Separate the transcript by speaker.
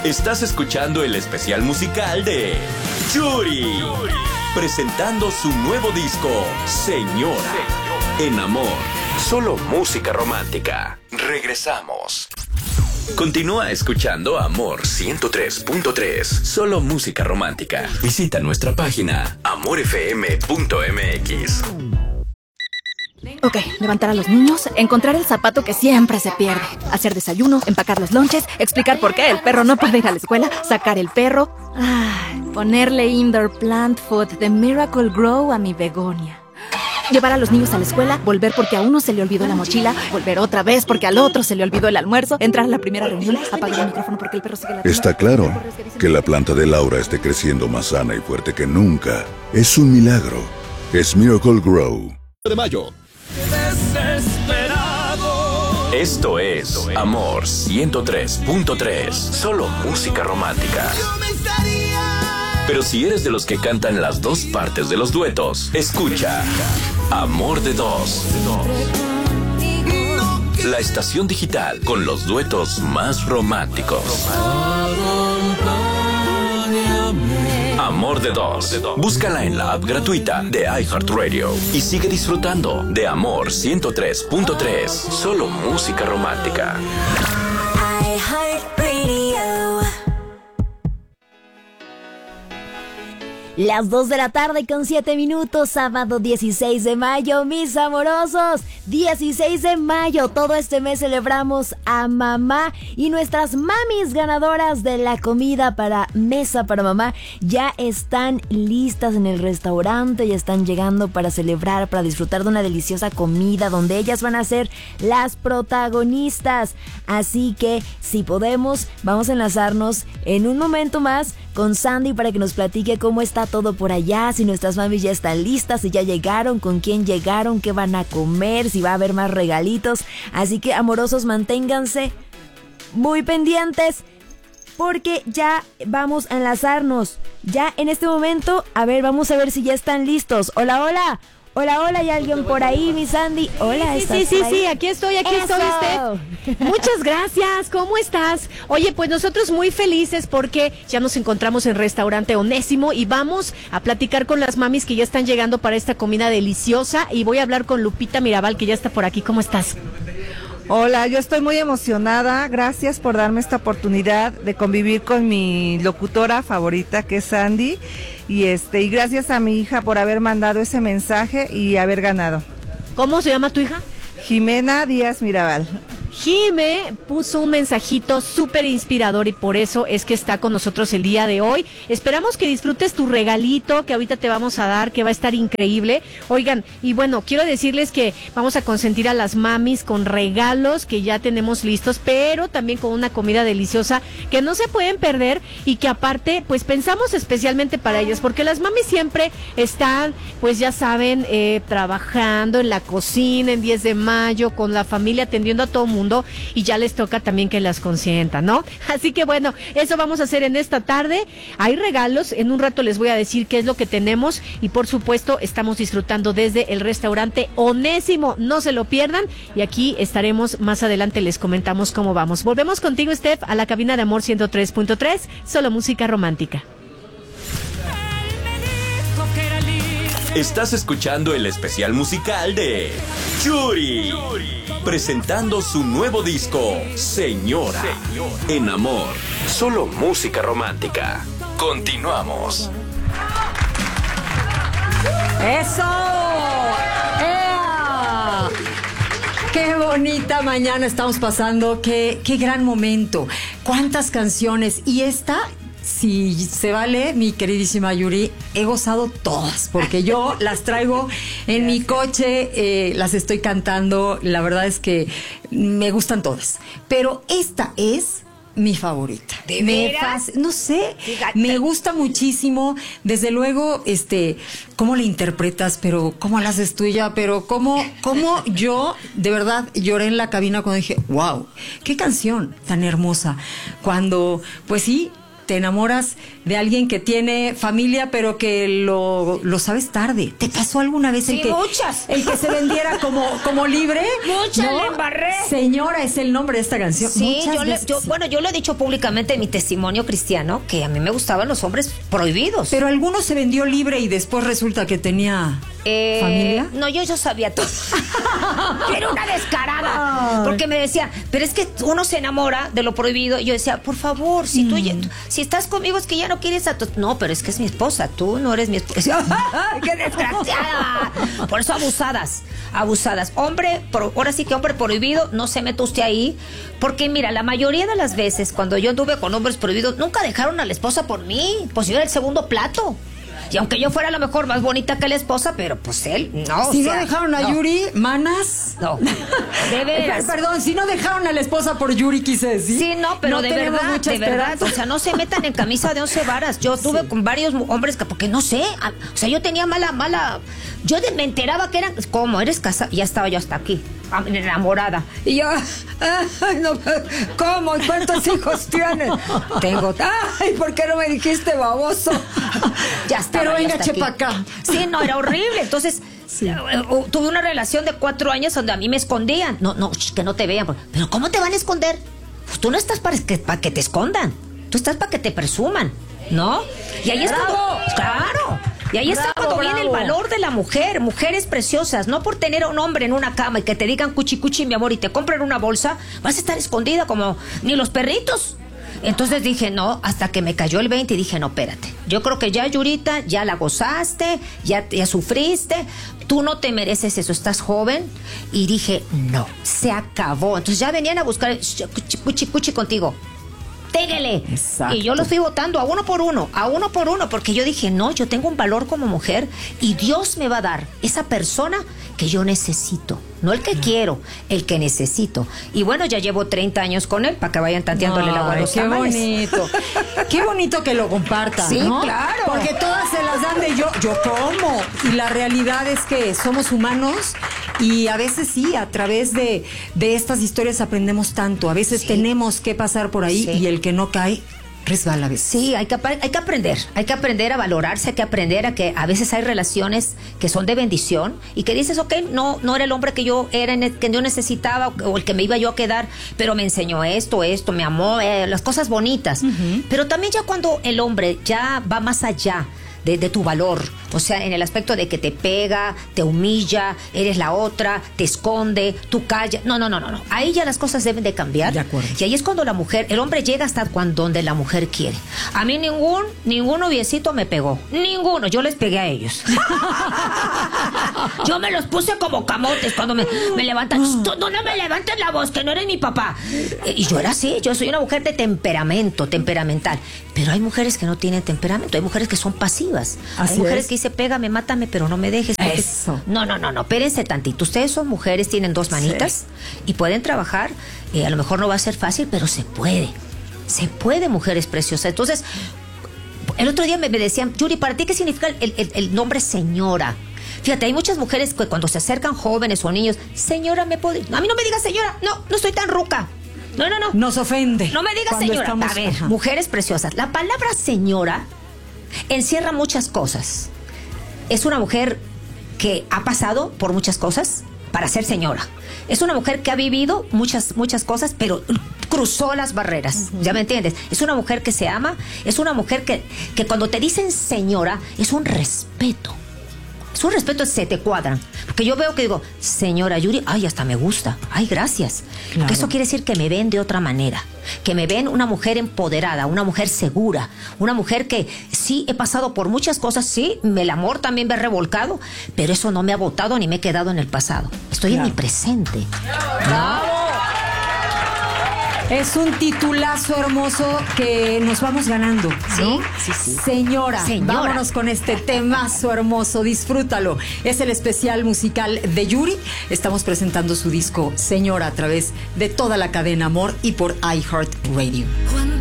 Speaker 1: Estás escuchando el especial musical de Yuri, presentando su nuevo disco, Señora. En Amor, solo música romántica. Regresamos. Continúa escuchando Amor 103.3, solo música romántica. Visita nuestra página amorfm.mx.
Speaker 2: Ok, levantar a los niños, encontrar el zapato que siempre se pierde, hacer desayuno, empacar los lonches, explicar por qué el perro no puede ir a la escuela, sacar el perro, ponerle indoor plant food de Miracle Grow a mi begonia. Llevar a los niños a la escuela, volver porque a uno se le olvidó la mochila, volver otra vez porque al otro se le olvidó el almuerzo, entrar a la primera reunión, apagar el micrófono porque el perro sigue ladrando.
Speaker 3: Está claro que la planta de Laura esté creciendo más sana y fuerte que nunca. Es un milagro. Es Miracle Grow.
Speaker 1: De mayo. Esto es Amor 103.3, solo música romántica. Pero si eres de los que cantan las dos partes de los duetos, escucha Amor de Dos. La estación digital con los duetos más románticos. Amor de Dos. Búscala en la app gratuita de iHeartRadio y sigue disfrutando de Amor 103.3, solo música romántica.
Speaker 4: Las 2 de la tarde con 7 minutos, sábado 16 de mayo, mis amorosos, 16 de mayo, todo este mes celebramos a mamá y nuestras mamis ganadoras de la comida para Mesa para Mamá ya están listas en el restaurante, ya están llegando para celebrar, para disfrutar de una deliciosa comida donde ellas van a ser las protagonistas, así que si podemos, vamos a enlazarnos en un momento más con Sandy para que nos platique cómo está todo por allá, si nuestras mamis ya están listas, si ya llegaron, con quién llegaron, qué van a comer, si va a haber más regalitos. Así que, amorosos, manténganse muy pendientes porque ya vamos a enlazarnos. Ya en este momento, a ver, vamos a ver si ya están listos. Hola, hola. Hola, hola, ¿hay alguien por ahí, mi Sandy? Hola,
Speaker 5: Sí, aquí estoy, Steph. Muchas gracias, ¿cómo estás? Oye, pues nosotros muy felices porque ya nos encontramos en Restaurante Onésimo y vamos a platicar con las mamis que ya están llegando para esta comida deliciosa y voy a hablar con Lupita Mirabal, que ya está por aquí. ¿Cómo estás?
Speaker 6: Hola, yo estoy muy emocionada, gracias por darme esta oportunidad de convivir con mi locutora favorita, que es Sandy, y gracias a mi hija por haber mandado ese mensaje y haber ganado.
Speaker 5: ¿Cómo se llama tu hija?
Speaker 6: Jimena Díaz Mirabal.
Speaker 5: Jime puso un mensajito súper inspirador y por eso es que está con nosotros el día de hoy. Esperamos que disfrutes tu regalito que ahorita te vamos a dar, que va a estar increíble. Oigan, y bueno, quiero decirles que vamos a consentir a las mamis con regalos que ya tenemos listos, pero también con una comida deliciosa que no se pueden perder y que aparte, pues pensamos especialmente para ellas, porque las mamis siempre están, pues ya saben, trabajando en la cocina en 10 de mayo, con la familia, atendiendo a todo mundo, y ya les toca también que las consientan, ¿no? Así que bueno, eso vamos a hacer en esta tarde. Hay regalos, en un rato les voy a decir qué es lo que tenemos y por supuesto estamos disfrutando desde el Restaurante Onésimo, no se lo pierdan y aquí estaremos más adelante, les comentamos cómo vamos. Volvemos contigo, Steph, a la cabina de Amor 103.3, solo música romántica.
Speaker 1: Estás escuchando el especial musical de Yuri, presentando su nuevo disco, Señora. En Amor, solo música romántica. Continuamos.
Speaker 7: ¡Eso! ¡Ea! ¡Qué bonita mañana estamos pasando! ¡Qué gran momento! ¿Cuántas canciones? Y esta... Si se vale, mi queridísima Yuri, he gozado todas, porque yo las traigo en mi coche, las estoy cantando, la verdad es que me gustan todas, pero esta es mi favorita.
Speaker 5: ¿De veras?
Speaker 7: No sé, me gusta muchísimo, desde luego, cómo la interpretas, pero cómo la haces tuya, pero cómo yo, de verdad, lloré en la cabina cuando dije, wow, qué canción tan hermosa, cuando, pues sí, te enamoras de alguien que tiene familia, pero que lo sabes tarde. ¿Te pasó alguna vez
Speaker 8: Sí, muchas.
Speaker 7: el que se vendiera como libre?
Speaker 8: Muchas le embarré.
Speaker 7: Señora, es el nombre de esta canción.
Speaker 8: Sí,
Speaker 7: Muchas veces.
Speaker 8: yo lo he dicho públicamente en mi testimonio cristiano, que a mí me gustaban los hombres prohibidos.
Speaker 7: Pero alguno se vendió libre y después resulta que tenía familia.
Speaker 8: No, yo sabía todo. Era una descarada. Porque me decía, pero es que uno se enamora de lo prohibido. Y yo decía, por favor, si si estás conmigo es que ya no quieres a tu... No, pero es que es mi esposa, tú no eres mi esposa. ¡Ay, qué desgraciada! Por eso abusadas. Ahora sí que hombre prohibido, no se mete usted ahí. Porque mira, la mayoría de las veces cuando yo anduve con hombres prohibidos, nunca dejaron a la esposa por mí. Pues yo era el segundo plato. Y aunque yo fuera a lo mejor más bonita que la esposa, pero pues él, no.
Speaker 7: Si no dejaron a Yuri, manas.
Speaker 8: No. De veras.
Speaker 7: Perdón, si no dejaron a la esposa por Yuri, quise decir.
Speaker 8: Sí, no, pero de verdad. O sea, no se metan en camisa de 11 varas. Yo tuve con varios hombres porque no sé. O sea, yo tenía mala. Yo me enteraba que eran. ¿Cómo? ¿Eres casada? Ya estaba yo hasta aquí, enamorada. Y yo, ay, no, ¿cómo? ¿Cuántos hijos tienes? Tengo. Ay, ¿por qué no me dijiste, baboso? Ya está.
Speaker 7: Pero venga, chepa acá.
Speaker 8: Sí, no, era horrible. Entonces, tuve una relación de 4 años donde a mí me escondían. No, que no te vean. Pero ¿cómo te van a esconder? Pues tú no estás para que te escondan. Tú estás para que te presuman, ¿no? Y ahí es cuando... ¡Claro! Y ahí está cuando viene el valor de la mujer. Mujeres preciosas, no por tener a un hombre en una cama y que te digan cuchi cuchi, mi amor, y te compren una bolsa, vas a estar escondida como ni los perritos. Entonces dije, no, hasta que me cayó el 20 y dije, no, espérate. Yo creo que ya, Yurita, ya la gozaste, ya sufriste, tú no te mereces eso, estás joven. Y dije, no, se acabó. Entonces ya venían a buscar cuchi cuchi contigo. Téguele.
Speaker 7: Exacto.
Speaker 8: Y yo los fui votando a uno por uno, porque yo dije, no, yo tengo un valor como mujer y Dios me va a dar esa persona que yo necesito. No el que quiero, el que necesito. Y bueno, ya llevo 30 años con él para que vayan tanteándole el agua a los tamales.
Speaker 7: Qué bonito. Qué bonito que lo compartan,
Speaker 8: sí,
Speaker 7: ¿no?
Speaker 8: Claro.
Speaker 7: Porque todas se las dan de yo como. Y la realidad es que somos humanos y a veces sí, a través de estas historias aprendemos tanto. A veces tenemos que pasar por ahí y el que no cae resbala a veces. Sí, hay que aprender a valorarse, hay que aprender a que a veces hay relaciones que son de bendición y que dices, ok, no era el hombre que yo necesitaba o el que me iba yo a quedar, pero me enseñó esto, me amó, las cosas bonitas. Pero también ya cuando el hombre ya va más allá de tu valor, o sea, en el aspecto de que te pega, te humilla, eres la otra, te esconde, tú callas. No. Ahí ya las cosas deben de cambiar. De acuerdo.
Speaker 8: Y ahí es cuando el hombre llega hasta donde la mujer quiere. A mí ningún noviecito me pegó. Ninguno. Yo les pegué a ellos. Yo me los puse como camotes cuando me levantan. No me levantes la voz, que no eres mi papá. Y yo era así. Yo soy una mujer de temperamental. Pero hay mujeres que no tienen temperamento. Hay mujeres que son pasivas. Hay mujeres que dicen, pégame, mátame, pero no me dejes.
Speaker 7: Eso.
Speaker 8: No, espérense tantito. Ustedes son mujeres, tienen 2 manitas y pueden trabajar. A lo mejor no va a ser fácil, pero se puede. Se puede, mujeres preciosas. Entonces, el otro día me decían, Yuri, ¿para ti qué significa el nombre señora? Fíjate, hay muchas mujeres que cuando se acercan jóvenes o niños, señora, a mí no me digas señora, no estoy tan ruca. No.
Speaker 7: Nos ofende.
Speaker 8: No me digas señora. A ver, mujeres preciosas. La palabra señora encierra muchas cosas. Es una mujer que ha pasado por muchas cosas para ser señora. Es una mujer que ha vivido muchas cosas, pero cruzó las barreras. ¿Ya me entiendes? Es una mujer que se ama. Es una mujer que cuando te dicen señora, es un respeto. Es un respeto, se te cuadran. Porque yo veo que digo, señora Yuri, ay, hasta me gusta. Ay, gracias. Claro. Porque eso quiere decir que me ven de otra manera. Que me ven una mujer empoderada, una mujer segura. Una mujer que sí he pasado por muchas cosas, sí, el amor también me ha revolcado, pero eso no me ha botado ni me he quedado en el pasado. Estoy en mi presente.
Speaker 7: ¡Bravo! Es un titulazo hermoso que nos vamos ganando, ¿no?
Speaker 8: Sí.
Speaker 7: Señora, vámonos con este temazo hermoso, disfrútalo. Es el especial musical de Yuri. Estamos presentando su disco Señora a través de toda la cadena Amor y por iHeartRadio.